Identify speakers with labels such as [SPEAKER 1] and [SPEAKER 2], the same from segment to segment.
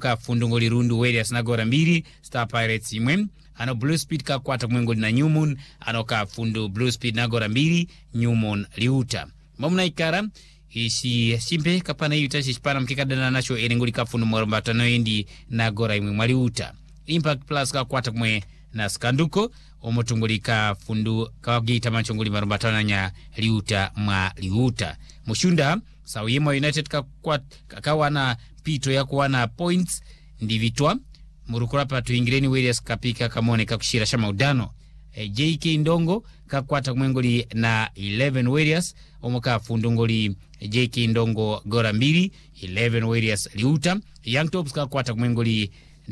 [SPEAKER 1] omoka fundu ngoli rundu Warriors na gora 2 Star Pirates imwe. Ano Blue Speed kakwata kumwengoli na New Moon anoka fundu Blue Speed na gora 2 New Moon liuta. Momna ikara ishi simpe kapana yuta shipana mkikadana nacho erengoli kafundu mwarumbatano indi na gora imwe mwaliuta. Impact Plus kakwata kumwe na Skanduko omotungulika fundu kawagita manchongoli marumbatano nya liuta mwa liuta. Mushunda Sawima United kawana pito ya kuwana points ndivitwa murukurapa tuingireni Warriors kapika kamone kakushira shama udano. JK Ndongo kakwata kumwengoli na 11 Warriors omoka fundungoli JK Ndongo gora 2 11 Warriors liuta. Young Tops kakwata kumwengoli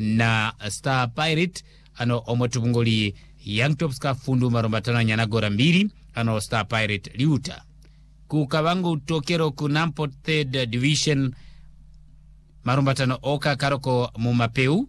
[SPEAKER 1] na Star Pirate ano omotubungoli Young Tops ka fundu marumbatana nyana gora 2 ano Star Pirate liuta. Kukawangu tokero kunampo 3rd division marumbatano oka karoko mumapeu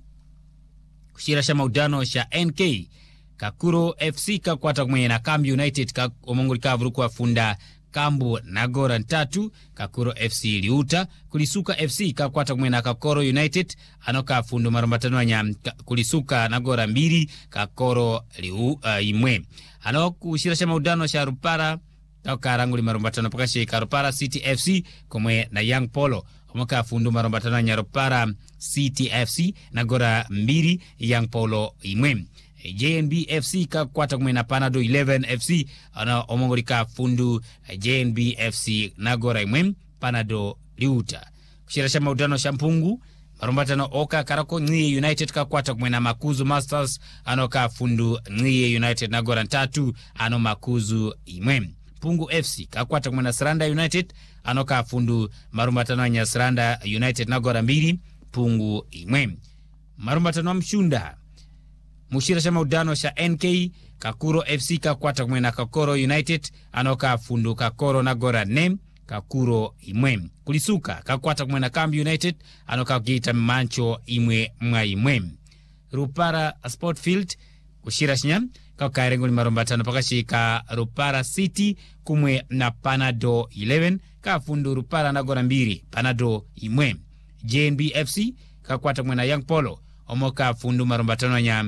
[SPEAKER 1] kushira shama udano sha NK Kakuro FC kakwata kumwe na Kambi United omongoli kavuru kwa funda Kambu Nagora 3 Kakuro FC liuta. Kulisuka FC kakwata kumwe na Kakoro United anoka fundu marumbatano nya Kulisuka Nagora 2 Kakoro imwe. Ano kushira shama udano sha Rupara Karanguli marumbatano pakashi Karupara City FC kumwe na Young Polo omoka fundu marumbatano nya Rupara City FC na gora 2 Young Polo imwe. JNB FC kakwata kumwe na Panado 11 FC ana omongolika fundu JNB FC na gora imwe Panado liuta. Kushira shama udano shampungu marumbatano oka karako Ngiye United kakwata kumwe na Makuzu Masters anoka fundu Ngiye United na gora 3 ano Makuzu imwe. Pungu FC kakwata kumwe na Sranda United anoka fundu marumbatano nya Sranda United na gora 2 Pungu imwe. Marumbatano mshunda mushira shama udano sha NK Kakuro FC kakwata kumwe na Kakoro United anoka fundu Kakoro na gora 4 Kakuro imwe. Kulisuka kakwata kumwe na Kambi United anoka Geita Mancho imwe mwa imwe. Rupara Sportfield kushira shinya kakarengoli marumbatano pakashi ka Rupara City kumwe na Panado 11 kafundu Rupara na gora 2 Panado imwe. JNB FC kakwata kumwe na Young Polo omoka fundu marumbatano nya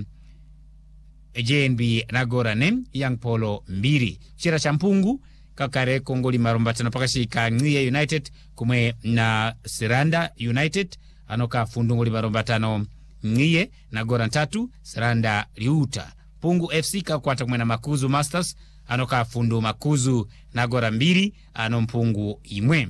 [SPEAKER 1] JNB na gora 4 Young Polo 2. Shira champungu kakare kongoli marumbatano pakashi ka Ngiye United kumwe na Sranda United anoka fundu ngoli marumbatano Ngiye na gora 3 Sranda liuta. Pungu FC kakwata kumwe na Makuzu Masters anoka fundu Makuzu na gora 2 ano Mpungu imwe.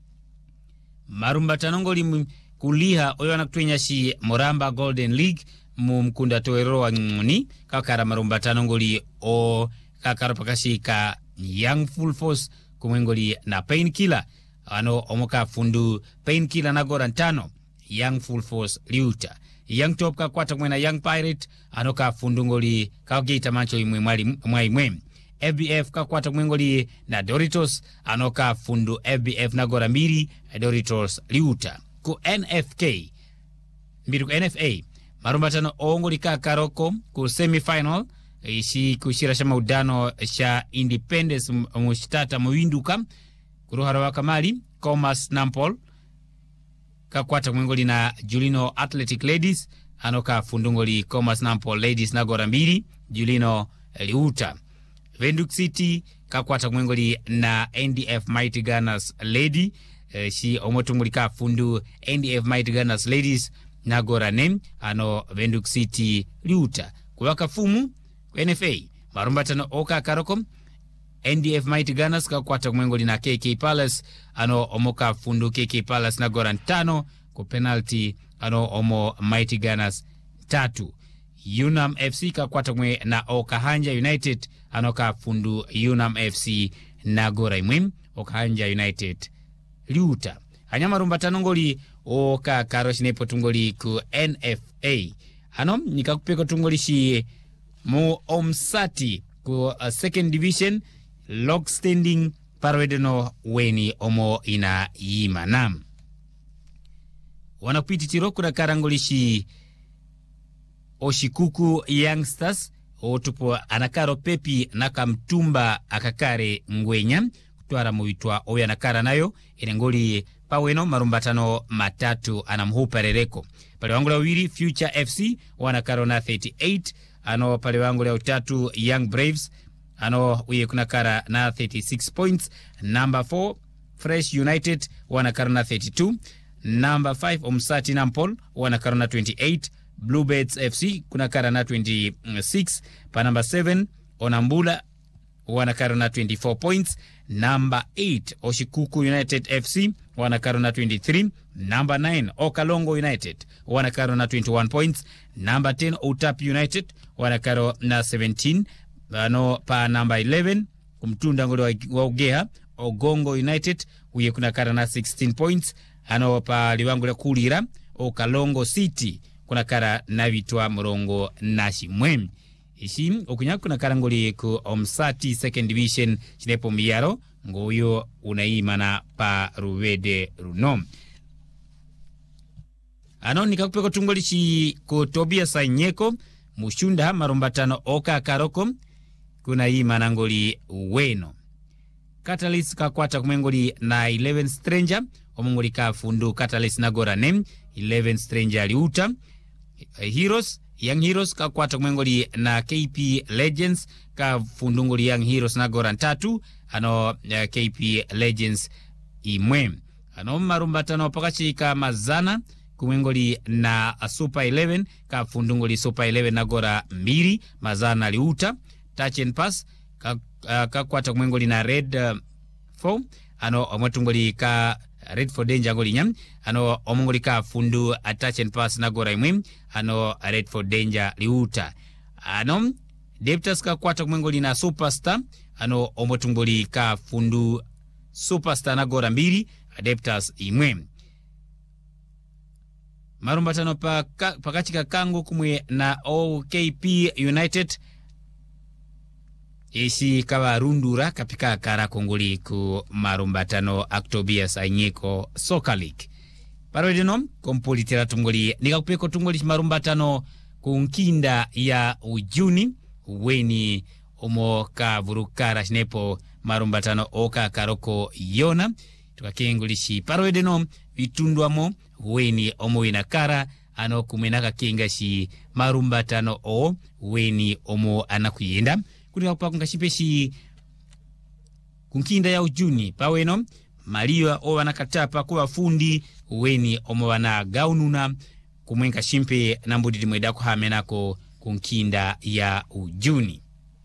[SPEAKER 1] Marumbatano ngoli kuliha oyo anakutwenya shi Moramba Golden League mumkunda toero wa nguni kakara marumbatano ngoli o kakara pakashi ka Young Full Force kumwengoli na Painkiller ano omoka fundu Painkiller na gora 5 Young Full Force liuta. Young Top kakwata kumwe na Young Pirate anoka fundu ngoli Geita Mancho imwe mwa imwe. FBF kakwata kumwengoli na Doritos anoka fundu FBF na gora 2 Doritos liuta. Ku NFK mbiru ku NFA marumbatano ongoli kakaroko ku semifinal ishi kushira shama udano sha Independence mushitata muwinduka kuruhara wakamali Commerce Nampol kakwata kumwengoli na Julino Athletic Ladies anoka fundungoli Commerce Nampol Ladies na gora 2 Julino liuta. Venduk City kakwata kumwengoli na NDF Mighty Gunners Lady shi omotungulika fundu NDF Mighty Gunners Ladies na gora 4 ano Venduk City liuta. Kuwaka fumu NFA marumbatano oka karokom NDF Mighty Gunners kakwata kumwengoli na KK Palace ano omoka fundu KK Palace na gora 5 ku penalty ano omo Mighty Gunners 3. Unam FC kakwata kumwe na Okahanja United anoka fundu Unam FC na gora 1 Okahanja United liuta. Hanyama rumbatano ngoli oka karoshinepo tungoli ku NFA ano nikakupeko tungoli shi mu omsati ku second division log standing parwedeno weni omo ina imanam. Wanakupiti tiroku na karangolishi Oshikuku Youngsters otupo anakaro pepi nakamtumba akakare ngwenya kutwara muitwa oya nakara nayo enengoli paweno marumbatano matatu anamhupa rereko. Pale wangu la wili Future FC wanakaro na 38. Ano pale wangu la utatu Young Braves ano uye kunakara na 36 points. Number 4 Fresh United wanakaro na 32. Number 5 Omsati Nampol wanakaro na 28. Bluebirds FC kunakara na 26. Pa number 7 Onambula wanakaro na 24 points. Number 8 Oshikuku United FC wanakaro na 23. Number 9 Okalongo United wanakaro na 21 points. Number 10 Utap United wanakaro na 17. Ano pa number 11 kumtunda ngolo wa Ugeha Ogongo United uye kunakara na 16 points. Ano pa liwangu la Kulira Okalongo City kunakara na vitwa murongo nashi mwemi. Ishi okunyaku kunakara ngoli ku Omsati second division chinepo miyaro ngoyo unaimana pa Ruwede Runom. Ano nikakupeko tungoli chi ku Tobias Anyeko mushunda marumbatano oka karoko kuna imana ngoli weno. Catalyst kakwata kumengoli na 11 Stranger omongoli kafundu Catalyst Nagora name 11 Stranger liuta. Heroes Young Heroes kakwata kumengoli na KP Legends kafundungoli Young Heroes Nagora 3. Ano KP Legends imwe. Ano marumbatano pakachika mazana kumengoli na Super 11 kafundungoli Super 11 Nagora 2 mazana liuta. Touch and Pass kakwata kumengoli na Red 4 ano omotungoli ka Red for Danger ngoli nyam. Ano omongoli ka fundu Touch and Pass Nagora imwe. Ano Red for Danger liuta. Ano Deptas kakwata kumengoli na Superstar. Ano omotungoli ka fundu Superstar Nagora 2 Deptas imwe. Marumbatano pakachika kango kumwe na OKP United isi kawa rundura kapika kara kongoli ku marumbatano Tobias Anyeko Soccer League. Parodeno kompolitira tungoli nikakupeko tungoli marumbatano kunkinda ya ujuni weni omo ka vurukara shinepo marumbatano oka karoko yona tukakengolishi parodeno vitundwamo weni omo inakara ano kumenaka kengashi marumbatano o weni omo anakuyenda kunika kupako ngashipeshi kunkinda ya ujuni paweno maliwa o wanakatapa kuwa fundi weni omo wana gaununa kumwenka shimpe nambudi mweda kuhamenako kunkinda ya ujuni.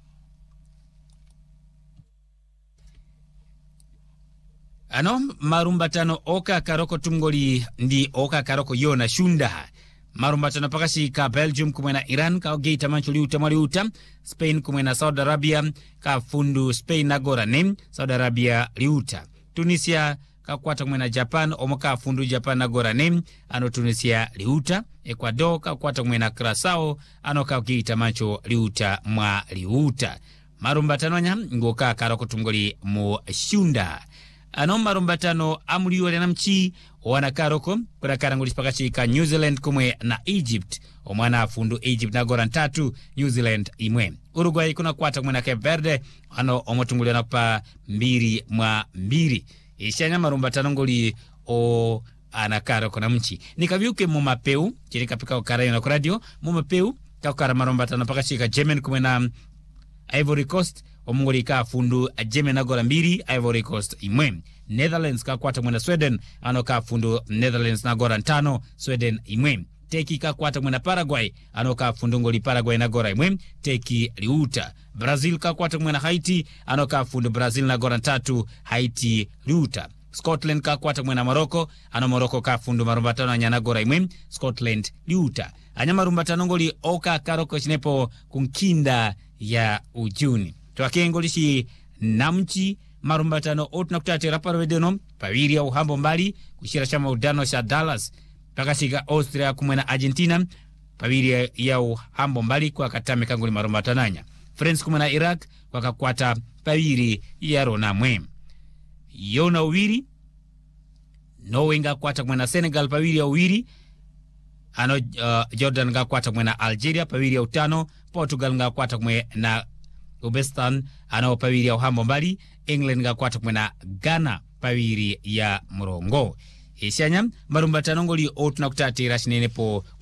[SPEAKER 1] Ano marumbatano oka karoko tungoli ndi oka karoko yona shunda. Marumbatano pakashi ka Belgium kumwena Iran ka geita manchuli utamwali uta. Spain kumwena Saudi Arabia ka fundu Spain Nagora nem Saudi Arabia liuta. Tunisia ka kwata kumwena Japan omoka fundu Japan Nagora nem ano Tunisia liuta. Ecuador ka kwata kumwena Curaçao ano ka geita mancho liuta mwa liuta. Marumbatano nya ngoka karoko tungoli mu shunda. Ano marumbatano amuliwa na mchi wanakaroko kuna karangulishi pakachi ka New Zealand kumwe na Egypt omwana fundu Egypt Nagora 3 New Zealand imwe. Uruguay kuna kwata kumwe na Cape Verde ano omotungulia na pa 2-2 ishanya marumbatano ngoli o anakaroko na mchi nikavyuke mumapeu chini kapika ukarayo na radio mumapeu kakara marumbatano pakachi ka German kumwe na Ivory Coast omongoli ka fundu German Nagora 2 Ivory Coast imwe. Netherlands ka kwata mwena Sweden ano ka fundu Netherlands Nagora 5 Sweden imwe. Teki ka kwata mwena Paraguay ano ka fundu ngoli Paraguay Nagora imwe Teki liuta. Brazil ka kwata mwena Haiti ano ka fundu Brazil Nagora 3 Haiti liuta. Scotland ka kwata mwena Morocco ano Morocco ka fundu marumbatano anya Nagora imwe Scotland liuta. Anya marumbatano ngoli oka karoko chinepo kunkinda ya ujuni. Twakengolishi namchi marumbatano otunakutatira parodeno paviri ya uhambo mbali kushira chama udano cha Dallas pakashika Austria kumwena Argentina paviri ya uhambo mbali kwa katame kangoli marumbatananya. France kumwena Iraq kwa kakwata paviri ya rona mwe. Yona uwiri Norway nga kwata kumwena Senegal paviri ya uwiri. Ano Jordan nga kwata kumwena Algeria paviri ya utano. Portugal nga kwata kumwena Uzbekistan ano paviri ya uhambo mbali. England nga kwata kumwena Ghana paviri ya murongo. Ishanya marumba tanongoli otunakutatira shinenepo